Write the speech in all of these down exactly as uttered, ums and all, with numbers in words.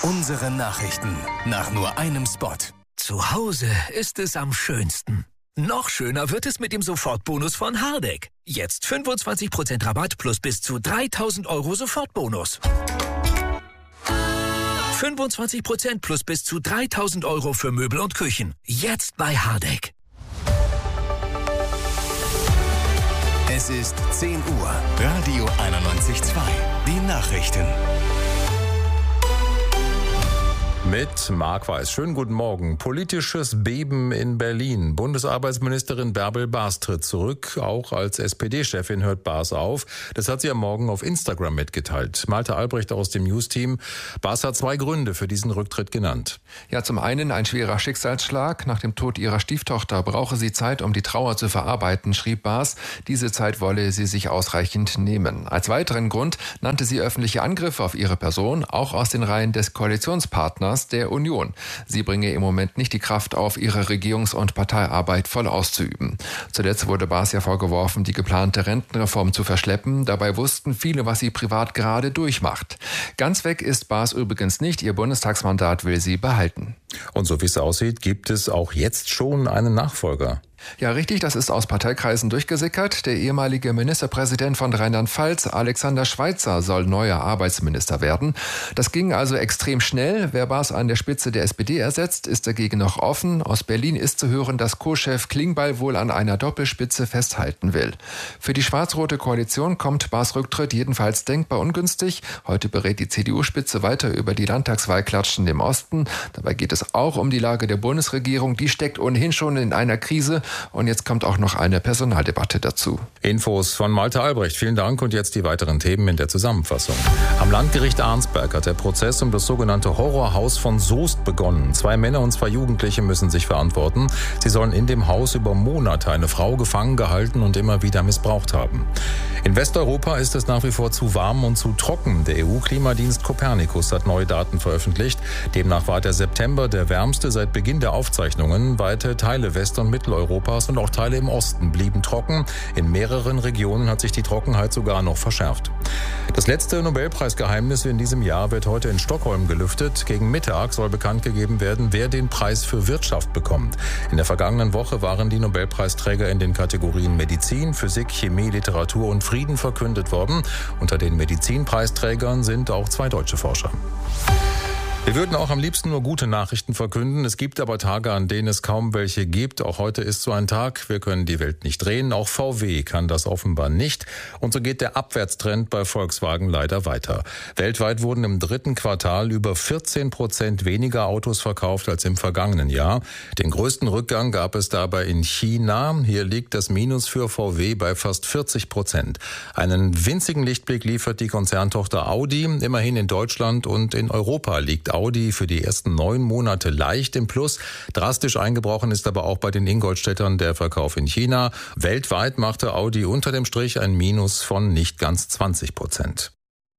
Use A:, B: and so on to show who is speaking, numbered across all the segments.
A: Unsere Nachrichten nach nur einem Spot.
B: Zu Hause ist es am schönsten. Noch schöner wird es mit dem Sofortbonus von Hardegg. Jetzt fünfundzwanzig Prozent Rabatt plus bis zu dreitausend Euro Sofortbonus. fünfundzwanzig Prozent plus bis zu dreitausend Euro für Möbel und Küchen. Jetzt bei Hardegg.
A: Es ist zehn Uhr. Radio einundneunzig Komma zwei. Die Nachrichten.
C: Mit Marc Weiß. Schönen guten Morgen. Politisches Beben in Berlin. Bundesarbeitsministerin Bärbel Baas tritt zurück. Auch als S P D-Chefin hört Baas auf. Das hat sie am Morgen auf Instagram mitgeteilt. Malte Albrecht aus dem News-Team. Baas hat zwei Gründe für diesen Rücktritt genannt.
D: Ja, zum einen ein schwerer Schicksalsschlag. Nach dem Tod ihrer Stieftochter brauche sie Zeit, um die Trauer zu verarbeiten, schrieb Baas. Diese Zeit wolle sie sich ausreichend nehmen. Als weiteren Grund nannte sie öffentliche Angriffe auf ihre Person, auch aus den Reihen des Koalitionspartners der Union. Sie bringe im Moment nicht die Kraft auf, ihre Regierungs- und Parteiarbeit voll auszuüben. Zuletzt wurde Baas ja vorgeworfen, die geplante Rentenreform zu verschleppen. Dabei wussten viele, was sie privat gerade durchmacht. Ganz weg ist Baas übrigens nicht. Ihr Bundestagsmandat will sie behalten.
C: Und so wie es aussieht, gibt es auch jetzt schon einen Nachfolger.
D: Ja, richtig, das ist aus Parteikreisen durchgesickert. Der ehemalige Ministerpräsident von Rheinland-Pfalz, Alexander Schweitzer, soll neuer Arbeitsminister werden. Das ging also extrem schnell. Wer Baas an der Spitze der S P D ersetzt, ist dagegen noch offen. Aus Berlin ist zu hören, dass Co-Chef Klingbeil wohl an einer Doppelspitze festhalten will. Für die schwarz-rote Koalition kommt Baas Rücktritt jedenfalls denkbar ungünstig. Heute berät die C D U-Spitze weiter über die Landtagswahlklatschen im Osten. Dabei geht es auch um die Lage der Bundesregierung. Die steckt ohnehin schon in einer Krise. Und jetzt kommt auch noch eine Personaldebatte dazu.
C: Infos von Malte Albrecht. Vielen Dank und jetzt die weiteren Themen in der Zusammenfassung. Am Landgericht Arnsberg hat der Prozess um das sogenannte Horrorhaus von Soest begonnen. Zwei Männer und zwei Jugendliche müssen sich verantworten. Sie sollen in dem Haus über Monate eine Frau gefangen gehalten und immer wieder missbraucht haben. In Westeuropa ist es nach wie vor zu warm und zu trocken. Der E U-Klimadienst Copernicus hat neue Daten veröffentlicht. Demnach war der September der wärmste seit Beginn der Aufzeichnungen. Weite Teile West- und Mitteleuropas und auch Teile im Osten blieben trocken. In mehreren Regionen hat sich die Trockenheit sogar noch verschärft. Das letzte Nobelpreisgeheimnis in diesem Jahr wird heute in Stockholm gelüftet. Gegen Mittag soll bekannt gegeben werden, wer den Preis für Wirtschaft bekommt. In der vergangenen Woche waren die Nobelpreisträger in den Kategorien Medizin, Physik, Chemie, Literatur und Frieden verkündet worden. Unter den Medizinpreisträgern sind auch zwei deutsche Forscher. Wir würden auch am liebsten nur gute Nachrichten verkünden. Es gibt aber Tage, an denen es kaum welche gibt. Auch heute ist so ein Tag. Wir können die Welt nicht drehen. Auch V W kann das offenbar nicht. Und so geht der Abwärtstrend bei Volkswagen leider weiter. Weltweit wurden im dritten Quartal über vierzehn Prozent weniger Autos verkauft als im vergangenen Jahr. Den größten Rückgang gab es dabei in China. Hier liegt das Minus für V W bei fast vierzig Prozent. Einen winzigen Lichtblick liefert die Konzerntochter Audi. Immerhin in Deutschland und in Europa liegt Audi für die ersten neun Monate leicht im Plus. Drastisch eingebrochen ist aber auch bei den Ingolstädtern der Verkauf in China. Weltweit machte Audi unter dem Strich ein Minus von nicht ganz zwanzig Prozent.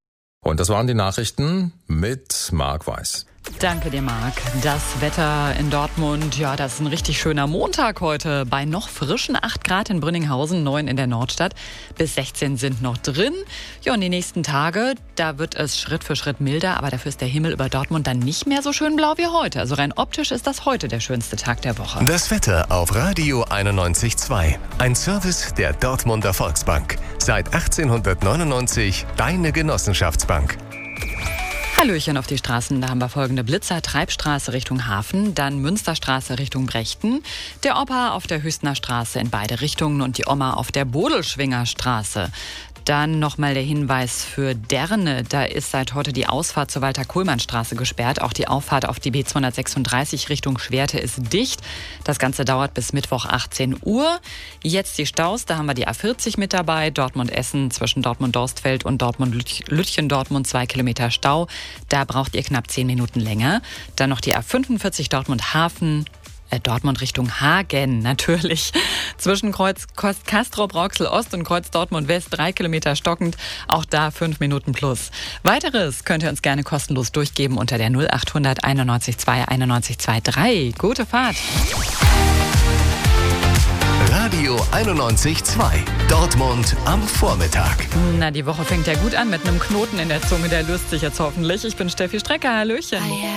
C: Und das waren die Nachrichten mit Marc Weiß.
E: Danke dir, Marc. Das Wetter in Dortmund, ja, das ist ein richtig schöner Montag heute. Bei noch frischen acht Grad in Brünninghausen, neun in der Nordstadt. Bis sechzehn sind noch drin. Ja, und die nächsten Tage, da wird es Schritt für Schritt milder. Aber dafür ist der Himmel über Dortmund dann nicht mehr so schön blau wie heute. Also rein optisch ist das heute der schönste Tag der Woche.
A: Das Wetter auf Radio einundneunzig Komma zwei. Ein Service der Dortmunder Volksbank. Seit achtzehnhundertneunundneunzig deine Genossenschaftsbank.
E: Hallöchen auf die Straßen, da haben wir folgende Blitzer. Treibstraße Richtung Hafen, dann Münsterstraße Richtung Brechten, der Opa auf der Hüstener Straße in beide Richtungen und die Oma auf der Bodelschwinger Straße. Dann nochmal der Hinweis für Derne. Da ist seit heute die Ausfahrt zur Walter-Kohlmann-Straße gesperrt. Auch die Auffahrt auf die B zweihundertsechsunddreißig Richtung Schwerte ist dicht. Das Ganze dauert bis Mittwoch achtzehn Uhr. Jetzt die Staus. Da haben wir die A vierzig mit dabei. Dortmund-Essen zwischen Dortmund-Dorstfeld und Dortmund-Lütchen-Dortmund zwei Kilometer Stau. Da braucht ihr knapp zehn Minuten länger. Dann noch die A fünfundvierzig Dortmund-Hafen. Dortmund Richtung Hagen, natürlich. Zwischen Kreuz Castrop, Rauxel Ost und Kreuz Dortmund West drei Kilometer stockend. Auch da fünf Minuten plus. Weiteres könnt ihr uns gerne kostenlos durchgeben unter der null achthundert einundneunzig zwei einundneunzig zwei drei. Gute Fahrt.
A: Radio einundneunzig Komma zwei. Dortmund am Vormittag.
E: Na, die Woche fängt ja gut an mit einem Knoten in der Zunge. Der löst sich jetzt hoffentlich. Ich bin Steffi Strecker. Hallöchen.